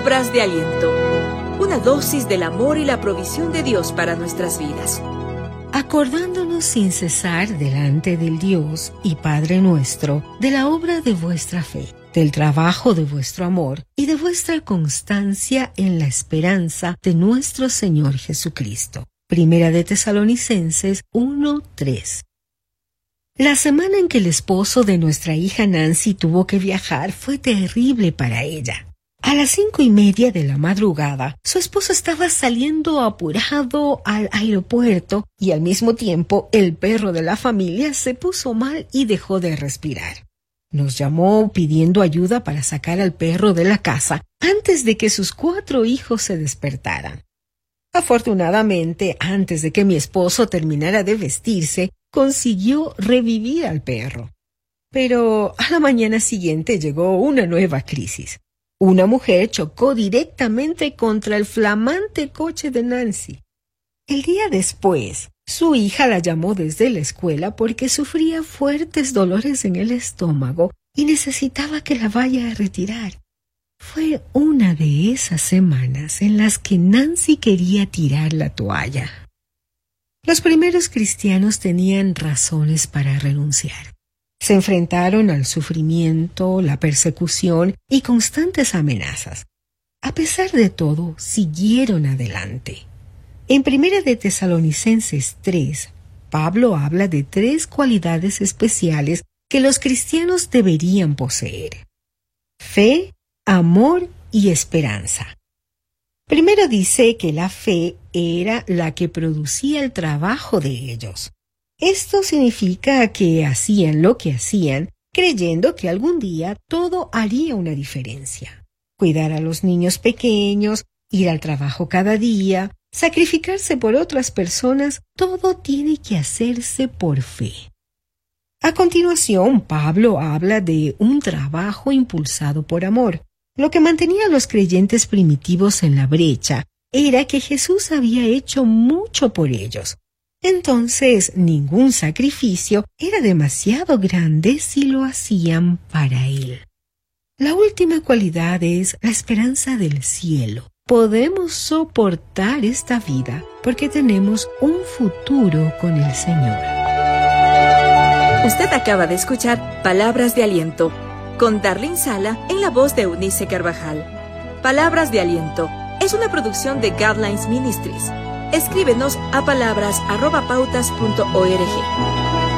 Palabras de aliento. Una dosis del amor y la provisión de Dios para nuestras vidas. Acordándonos sin cesar delante del Dios y Padre nuestro de la obra de vuestra fe, del trabajo de vuestro amor y de vuestra constancia en la esperanza de nuestro Señor Jesucristo. Primera de Tesalonicenses 1:3. La semana en que el esposo de nuestra hija Nancy tuvo que viajar fue terrible para ella. A las 5:30 de la madrugada, su esposo estaba saliendo apurado al aeropuerto y al mismo tiempo el perro de la familia se puso mal y dejó de respirar. Nos llamó pidiendo ayuda para sacar al perro de la casa antes de que sus 4 hijos se despertaran. Afortunadamente, antes de que mi esposo terminara de vestirse, consiguió revivir al perro. Pero a la mañana siguiente llegó una nueva crisis. Una mujer chocó directamente contra el flamante coche de Nancy. El día después, su hija la llamó desde la escuela porque sufría fuertes dolores en el estómago y necesitaba que la vaya a retirar. Fue una de esas semanas en las que Nancy quería tirar la toalla. Los primeros cristianos tenían razones para renunciar. Se enfrentaron al sufrimiento, la persecución y constantes amenazas. A pesar de todo, siguieron adelante. En Primera de Tesalonicenses 3, Pablo habla de 3 cualidades especiales que los cristianos deberían poseer: fe, amor y esperanza. Primero dice que la fe era la que producía el trabajo de ellos. Esto significa que hacían lo que hacían, creyendo que algún día todo haría una diferencia. Cuidar a los niños pequeños, ir al trabajo cada día, sacrificarse por otras personas, todo tiene que hacerse por fe. A continuación, Pablo habla de un trabajo impulsado por amor. Lo que mantenía a los creyentes primitivos en la brecha era que Jesús había hecho mucho por ellos. Entonces, ningún sacrificio era demasiado grande si lo hacían para Él. La última cualidad es la esperanza del cielo. Podemos soportar esta vida porque tenemos un futuro con el Señor. Usted acaba de escuchar Palabras de Aliento, con Darlene Sala en la voz de Eunice Carvajal. Palabras de Aliento es una producción de Guidelines Ministries. Escríbenos a palabras@pautas.org.